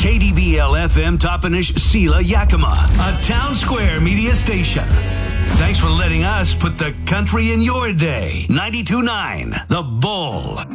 KDBL FM Toppenish Sela Yakima, a Town Square media station. Thanks for letting us put the country in your day. 92.9 The Bull.